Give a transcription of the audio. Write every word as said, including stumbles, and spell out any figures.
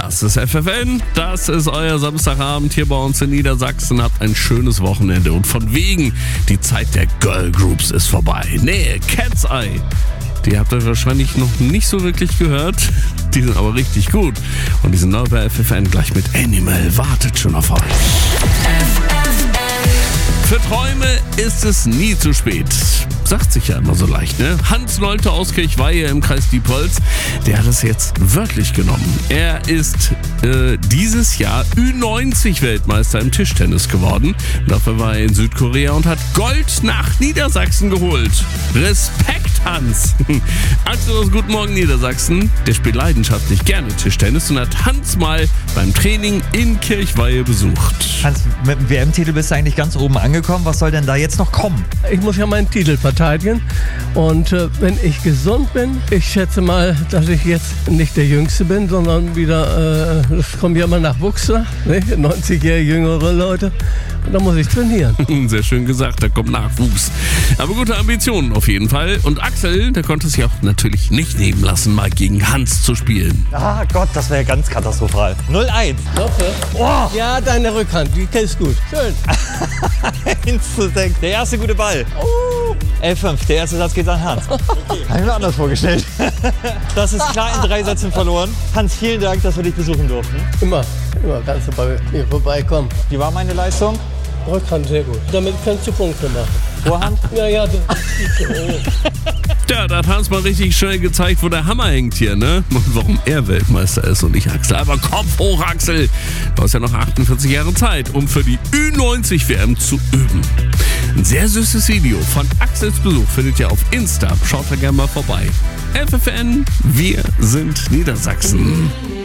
Das ist F F N, das ist euer Samstagabend hier bei uns in Niedersachsen. Habt ein schönes Wochenende und von wegen, die Zeit der Girl Groups ist vorbei. Nee, Cat's Eye, die habt ihr wahrscheinlich noch nicht so wirklich gehört. Die sind aber richtig gut. Und die sind neu bei F F N gleich mit Animal. Wartet schon auf euch. Für Träume ist es nie zu spät. Sagt sich ja immer so leicht, ne? Hans Nolte aus Kirchweihe im Kreis Diepholz, der hat es jetzt wörtlich genommen. Er ist äh, dieses Jahr Ü neunzig Weltmeister im Tischtennis geworden. Dafür war er in Südkorea und hat Gold nach Niedersachsen geholt. Respekt, Hans! Axel aus Guten Morgen Niedersachsen, der spielt leidenschaftlich gerne Tischtennis und hat Hans mal beim Training in Kirchweihe besucht. Hans, mit dem W M-Titel bist du eigentlich ganz oben angekommen. Was soll denn da jetzt noch kommen? Ich muss ja meinen Titel verteidigen und äh, wenn ich gesund bin, ich schätze mal, dass ich jetzt nicht der Jüngste bin, sondern wieder, äh, es kommen ja immer Nachwuchsler, ne? neunzig-jährige jüngere Leute und da muss ich trainieren. Sehr schön gesagt, da kommt Nachwuchs. Aber gute Ambitionen auf jeden Fall. Und Axel, der konnte es ja auch natürlich nicht nehmen lassen, mal gegen Hans zu spielen. Ah Gott, das wäre ja ganz katastrophal. null eins. Hoffe. Oh. Ja, deine Rückhand, die kennst du gut. Schön. eins zu sechs. Der erste gute Ball. Oh. elf fünf. Der erste Satz geht an Hans. Okay. Habe ich mir anders vorgestellt. Das ist klar in drei Sätzen verloren. Hans, vielen Dank, dass wir dich besuchen durften. Immer, immer kannst du bei mir vorbeikommen. Wie war meine Leistung? Rückhand sehr gut. Damit kannst du Punkte machen. Vorhand? Ja, ja, das ist so. Ja, da hat Hans mal richtig schnell gezeigt, wo der Hammer hängt hier, ne? Und warum er Weltmeister ist und nicht Axel. Aber Kopf hoch, Axel! Du hast ja noch achtundvierzig Jahre Zeit, um für die Ü neunzig W M zu üben. Ein sehr süßes Video von Axels Besuch findet ihr auf Insta. Schaut da gerne mal vorbei. F F N, wir sind Niedersachsen.